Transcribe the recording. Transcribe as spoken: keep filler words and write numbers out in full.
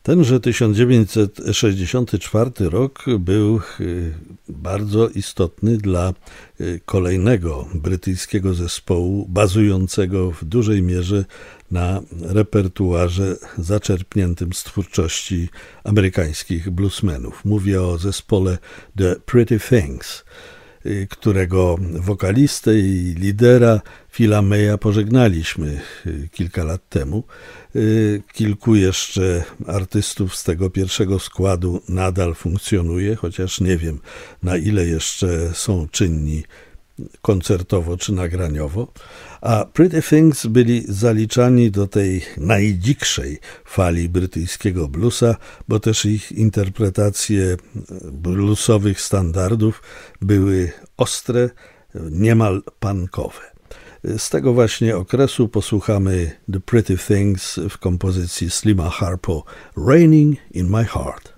Tenże tysiąc dziewięćset sześćdziesiąty czwarty rok był bardzo istotny dla kolejnego brytyjskiego zespołu, bazującego w dużej mierze na repertuarze zaczerpniętym z twórczości amerykańskich bluesmenów. Mówię o zespole The Pretty Things, którego wokalistę i lidera Phila Maya pożegnaliśmy kilka lat temu. Kilku jeszcze artystów z tego pierwszego składu nadal funkcjonuje, chociaż nie wiem, na ile jeszcze są czynni koncertowo czy nagraniowo, a Pretty Things byli zaliczani do tej najdzikszej fali brytyjskiego bluesa, bo też ich interpretacje bluesowych standardów były ostre, niemal punkowe. Z tego właśnie okresu posłuchamy The Pretty Things w kompozycji Slima Harpo, Raining in My Heart.